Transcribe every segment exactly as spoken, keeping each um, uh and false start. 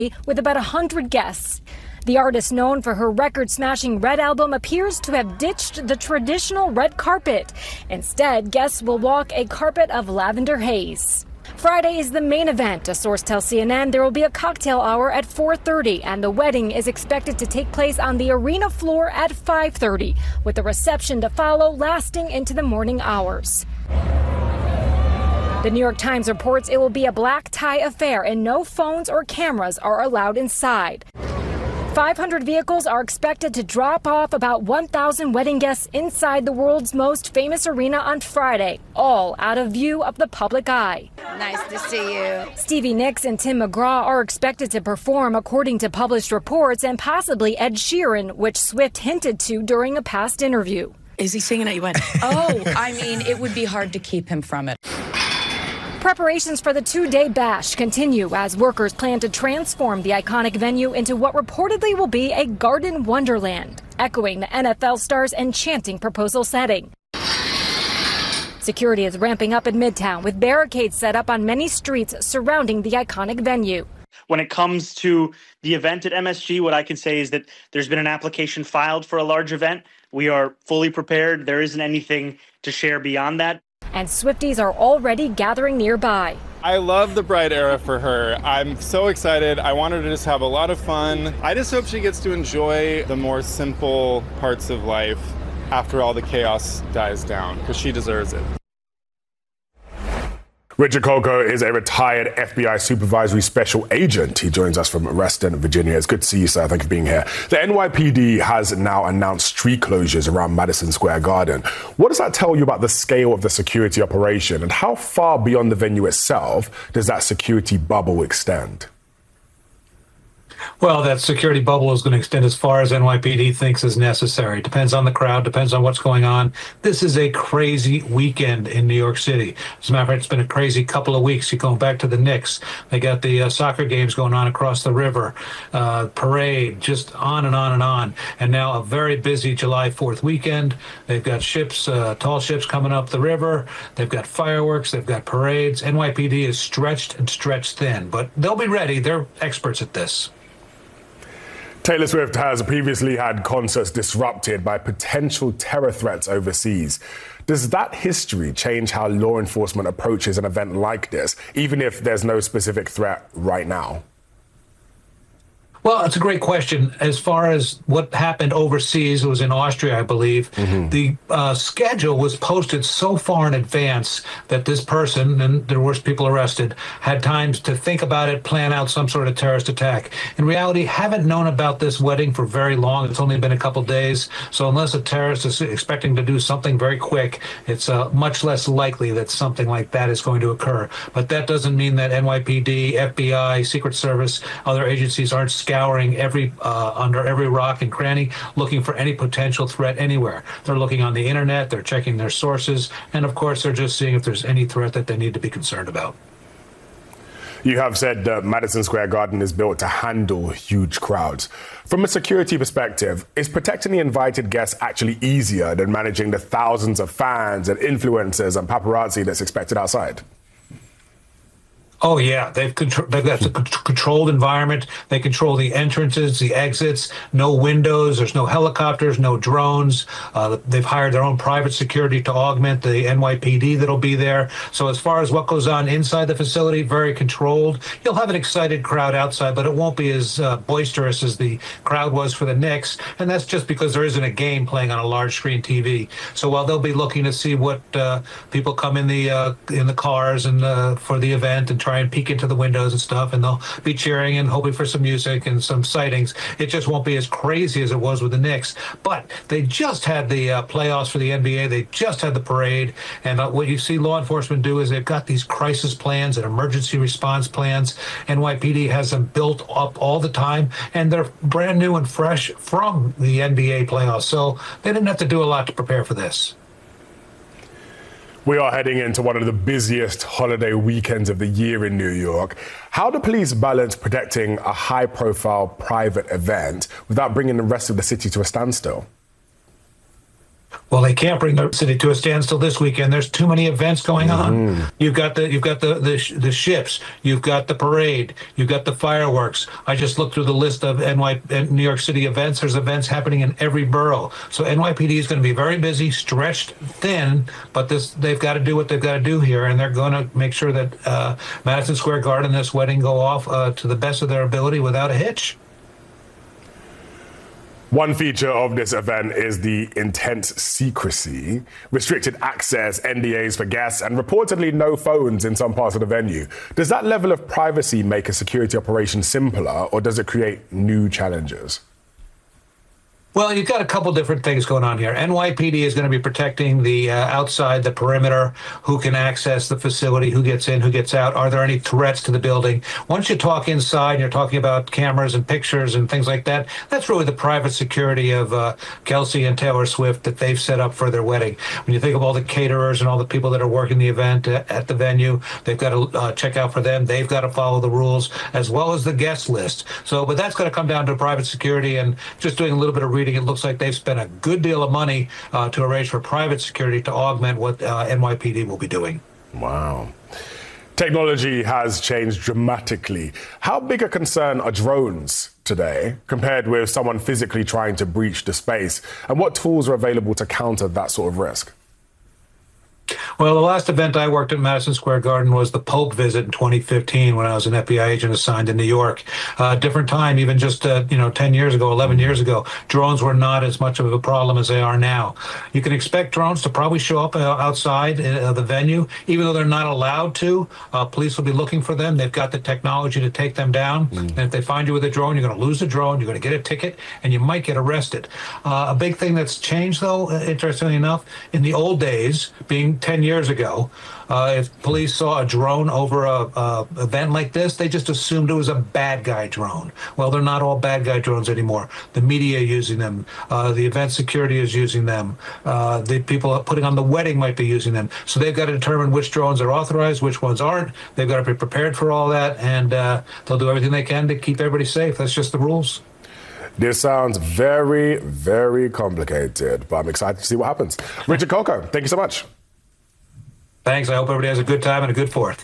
with about one hundred guests. The artist, known for her record-smashing Red album, appears to have ditched the traditional red carpet. Instead, guests will walk a carpet of lavender haze. Friday is the main event. A source tells C N N there will be a cocktail hour at four thirty, and the wedding is expected to take place on the arena floor at five thirty, with a reception to follow lasting into the morning hours. The New York Times reports it will be a black tie affair and no phones or cameras are allowed inside. five hundred vehicles are expected to drop off about one thousand wedding guests inside the world's most famous arena on Friday, all out of view of the public eye. Nice to see you. Stevie Nicks and Tim McGraw are expected to perform according to published reports, and possibly Ed Sheeran, which Swift hinted to during a past interview. Is he singing at you? Went, oh, I mean, it would be hard to keep him from it. Preparations for the two-day bash continue as workers plan to transform the iconic venue into what reportedly will be a garden wonderland, echoing the N F L star's enchanting proposal setting. Security is ramping up in Midtown, with barricades set up on many streets surrounding the iconic venue. When it comes to the event at M S G, what I can say is that there's been an application filed for a large event. We are fully prepared. There isn't anything to share beyond that. And Swifties are already gathering nearby. I love the bride era for her. I'm so excited. I want her to just have a lot of fun. I just hope she gets to enjoy the more simple parts of life after all the chaos dies down, because she deserves it. Richard Kolko is a retired F B I supervisory special agent. He joins us from Reston, Virginia. It's good to see you, sir. Thank you for being here. The N Y P D has now announced street closures around Madison Square Garden. What does that tell you about the scale of the security operation, and how far beyond the venue itself does that security bubble extend? Well, that security bubble is going to extend as far as N Y P D thinks is necessary. Depends on the crowd, depends on what's going on. This is a crazy weekend in New York City. As a matter of fact, it's been a crazy couple of weeks. You're going back to the Knicks. They got the uh, soccer games going on across the river, uh, parade, just on and on and on. And now a very busy July fourth weekend. They've got ships, uh, tall ships coming up the river. They've got fireworks. They've got parades. N Y P D is stretched and stretched thin, but they'll be ready. They're experts at this. Taylor Swift has previously had concerts disrupted by potential terror threats overseas. Does that history change how law enforcement approaches an event like this, even if there's no specific threat right now? Well, it's a great question. As far as what happened overseas, it was in Austria, I believe. Mm-hmm. The uh, schedule was posted so far in advance that this person, and there were people arrested, had times to think about it, plan out some sort of terrorist attack. In reality, haven't known about this wedding for very long. It's only been a couple days. So unless a terrorist is expecting to do something very quick, it's uh, much less likely that something like that is going to occur. But that doesn't mean that N Y P D, F B I, Secret Service, other agencies aren't scouring every uh, under every rock and cranny, looking for any potential threat anywhere. They're looking on the internet, they're checking their sources, and of course they're just seeing if there's any threat that they need to be concerned about. You have said that Madison Square Garden is built to handle huge crowds. From a security perspective, is protecting the invited guests actually easier than managing the thousands of fans and influencers and paparazzi that's expected outside? Oh, yeah. They've, contr- they've got a controlled environment. They control the entrances, the exits, no windows. There's no helicopters, no drones. Uh, they've hired their own private security to augment the N Y P D that'll be there. So as far as what goes on inside the facility, very controlled. You'll have an excited crowd outside, but it won't be as uh, boisterous as the crowd was for the Knicks. And that's just because there isn't a game playing on a large screen T V. So while they'll be looking to see what uh, people come in the uh, in the cars and uh, for the event and try and peek into the windows and stuff, and they'll be cheering and hoping for some music and some sightings. It just won't be as crazy as it was with the Knicks. But they just had the uh, playoffs for the N B A. They just had the parade. And uh, what you see law enforcement do is they've got these crisis plans and emergency response plans. N Y P D has them built up all the time, and they're brand new and fresh from the N B A playoffs. So they didn't have to do a lot to prepare for this. We are heading into one of the busiest holiday weekends of the year in New York. How do police balance protecting a high-profile private event without bringing the rest of the city to a standstill? Well, they can't bring the city to a standstill this weekend. There's too many events going on. Mm-hmm. You've got the you've got the, the the ships. You've got the parade. You've got the fireworks. I just looked through the list of N Y New York City events. There's events happening in every borough. So N Y P D is going to be very busy, stretched thin. But this they've got to do what they've got to do here, and they're going to make sure that uh, Madison Square Garden, this wedding, go off uh, to the best of their ability without a hitch. One feature of this event is the intense secrecy, restricted access, N D As for guests, and reportedly no phones in some parts of the venue. Does that level of privacy make a security operation simpler, or does it create new challenges? Well, you've got a couple different things going on here. N Y P D is going to be protecting the uh, outside, the perimeter, who can access the facility, who gets in, who gets out. Are there any threats to the building? Once you talk inside, you're talking about cameras and pictures and things like that. That's really the private security of uh, Kelsey and Taylor Swift that they've set up for their wedding. When you think of all the caterers and all the people that are working the event uh, at the venue, they've got to uh, check out for them. They've got to follow the rules, as well as the guest list. So, but that's going to come down to private security, and just doing a little bit of reading, it looks like they've spent a good deal of money uh, to arrange for private security to augment what uh, N Y P D will be doing. Wow. Technology has changed dramatically. How big a concern are drones today compared with someone physically trying to breach the space? And what tools are available to counter that sort of risk? Well, the last event I worked at Madison Square Garden was the Pope visit in twenty fifteen, when I was an F B I agent assigned to New York. Uh, different time, even just uh, you know, ten years ago, eleven years ago, drones were not as much of a problem as they are now. You can expect drones to probably show up uh, outside uh, the venue, even though they're not allowed to. Uh, police will be looking for them. They've got the technology to take them down. Mm. And if they find you with a drone, you're going to lose the drone, you're going to get a ticket, and you might get arrested. Uh, a big thing that's changed, though, interestingly enough, in the old days, being ten years ago, uh, if police saw a drone over a, a event like this, they just assumed it was a bad guy drone. Well, they're not all bad guy drones anymore. The media are using them. Uh, the event security is using them. Uh, the people putting on the wedding might be using them. So they've got to determine which drones are authorized, which ones aren't. They've got to be prepared for all that, and uh, they'll do everything they can to keep everybody safe. That's just the rules. This sounds very, very complicated, but I'm excited to see what happens. Richard Coco, thank you so much. Thanks. I hope everybody has a good time and a good Fourth.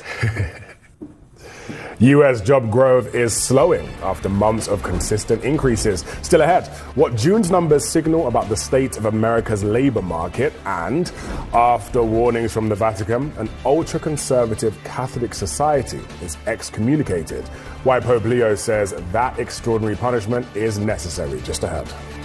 U S job growth is slowing after months of consistent increases. Still ahead, what June's numbers signal about the state of America's labor market, and after warnings from the Vatican, an ultra-conservative Catholic society is excommunicated. Why Pope Leo says that extraordinary punishment is necessary. Just ahead.